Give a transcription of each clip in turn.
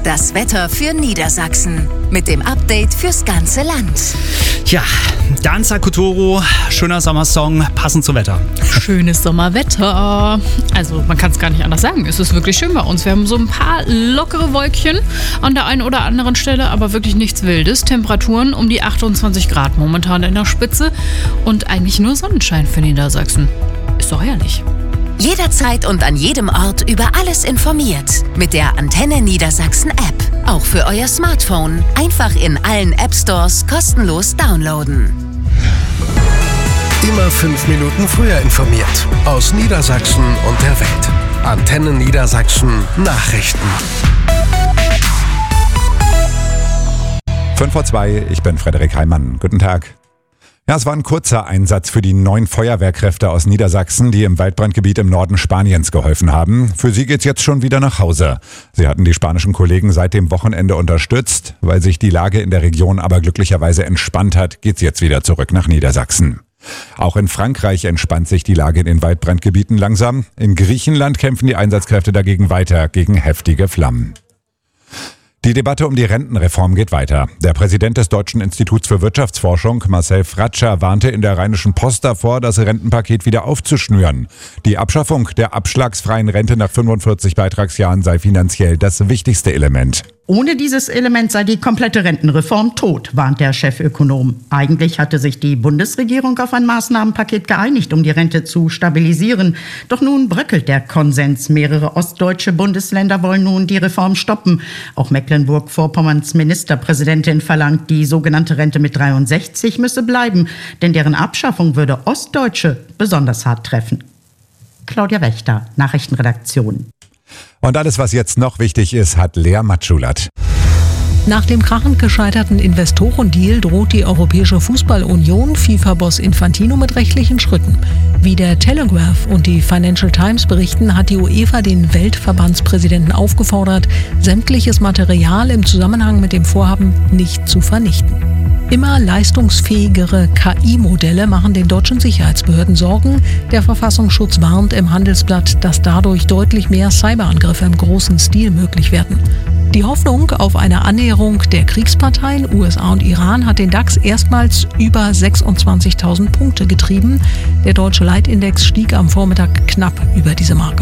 Das Wetter für Niedersachsen mit dem Update fürs ganze Land. Ja, Danza Kuduro, schöner Sommersong, passend zum Wetter. Schönes Sommerwetter. Also man kann es gar nicht anders sagen. Es ist wirklich schön bei uns. Wir haben so ein paar lockere Wolkchen an der einen oder anderen Stelle, aber wirklich nichts Wildes. Temperaturen um die 28 Grad momentan in der Spitze und eigentlich nur Sonnenschein für Niedersachsen. Ist doch herrlich. Jederzeit und an jedem Ort über alles informiert. Mit der Antenne Niedersachsen App. Auch für euer Smartphone. Einfach in allen App-Stores kostenlos downloaden. Immer 5 Minuten früher informiert. Aus Niedersachsen und der Welt. Antenne Niedersachsen Nachrichten. 5:02, ich bin Frederik Heimann. Guten Tag. Ja, es war ein kurzer Einsatz für die 9 Feuerwehrkräfte aus Niedersachsen, die im Waldbrandgebiet im Norden Spaniens geholfen haben. Für sie geht's jetzt schon wieder nach Hause. Sie hatten die spanischen Kollegen seit dem Wochenende unterstützt. Weil sich die Lage in der Region aber glücklicherweise entspannt hat, geht's jetzt wieder zurück nach Niedersachsen. Auch in Frankreich entspannt sich die Lage in den Waldbrandgebieten langsam. In Griechenland kämpfen die Einsatzkräfte dagegen weiter gegen heftige Flammen. Die Debatte um die Rentenreform geht weiter. Der Präsident des Deutschen Instituts für Wirtschaftsforschung, Marcel Fratscher, warnte in der Rheinischen Post davor, das Rentenpaket wieder aufzuschnüren. Die Abschaffung der abschlagsfreien Rente nach 45 Beitragsjahren sei finanziell das wichtigste Element. Ohne dieses Element sei die komplette Rentenreform tot, warnt der Chefökonom. Eigentlich hatte sich die Bundesregierung auf ein Maßnahmenpaket geeinigt, um die Rente zu stabilisieren. Doch nun bröckelt der Konsens. Mehrere ostdeutsche Bundesländer wollen nun die Reform stoppen. Auch Mecklenburg-Vorpommerns Ministerpräsidentin verlangt, die sogenannte Rente mit 63 müsse bleiben. Denn deren Abschaffung würde Ostdeutsche besonders hart treffen. Claudia Wächter, Nachrichtenredaktion. Und alles, was jetzt noch wichtig ist, hat Lea Matschulat. Nach dem krachend gescheiterten Investorendeal droht die Europäische Fußballunion FIFA-Boss Infantino mit rechtlichen Schritten. Wie der Telegraph und die Financial Times berichten, hat die UEFA den Weltverbandspräsidenten aufgefordert, sämtliches Material im Zusammenhang mit dem Vorhaben nicht zu vernichten. Immer leistungsfähigere KI-Modelle machen den deutschen Sicherheitsbehörden Sorgen. Der Verfassungsschutz warnt im Handelsblatt, dass dadurch deutlich mehr Cyberangriffe im großen Stil möglich werden. Die Hoffnung auf eine Annäherung der Kriegsparteien USA und Iran hat den DAX erstmals über 26.000 Punkte getrieben. Der deutsche Leitindex stieg am Vormittag knapp über diese Marke.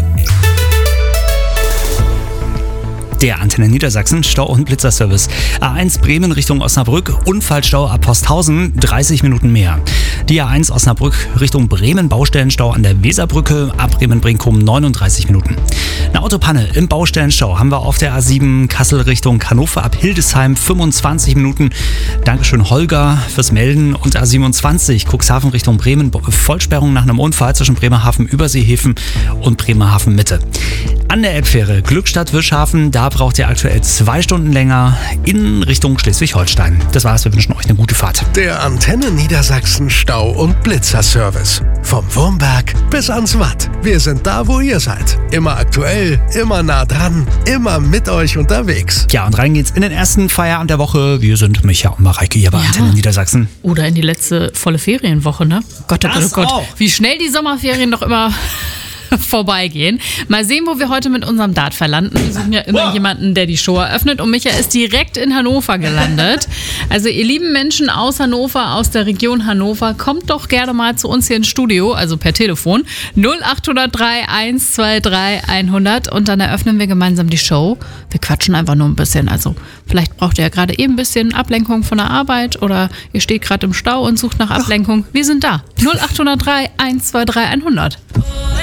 Der Antenne Niedersachsen Stau- und Blitzerservice. A1 Bremen Richtung Osnabrück, Unfallstau ab Posthausen, 30 Minuten mehr. Die A1 Osnabrück Richtung Bremen, Baustellenstau an der Weserbrücke, ab Bremen-Brinkum 39 Minuten. Eine Autopanne im Baustellenstau haben wir auf der A7 Kassel Richtung Hannover ab Hildesheim, 25 Minuten. Dankeschön Holger fürs Melden. Und A27 Cuxhaven Richtung Bremen, Vollsperrung nach einem Unfall zwischen Bremerhaven Überseehäfen und Bremerhaven Mitte. An der Elbfähre Glückstadt-Wischhafen, da braucht ihr aktuell 2 Stunden länger in Richtung Schleswig-Holstein. Das war's, wir wünschen euch eine gute Fahrt. Der Antenne Niedersachsen Stau- und Blitzerservice. Vom Wurmberg bis ans Watt. Wir sind da, wo ihr seid. Immer aktuell, immer nah dran, immer mit euch unterwegs. Ja, und rein geht's in den ersten Feierabend der Woche. Wir sind Micha und Mareike hier bei Antenne Niedersachsen. Oder in die letzte volle Ferienwoche, ne? Gott, oh Gott, oh Gott. Wie schnell die Sommerferien doch immer vorbeigehen. Mal sehen, wo wir heute mit unserem Dart verlanden. Wir suchen ja immer jemanden, der die Show eröffnet. Und Micha ist direkt in Hannover gelandet. Also ihr lieben Menschen aus Hannover, aus der Region Hannover, kommt doch gerne mal zu uns hier ins Studio, also per Telefon. 0803 123 100 und dann eröffnen wir gemeinsam die Show. Wir quatschen einfach nur ein bisschen. Also vielleicht braucht ihr ja gerade eben ein bisschen Ablenkung von der Arbeit oder ihr steht gerade im Stau und sucht nach Ablenkung. Wir sind da. 0803 123 100.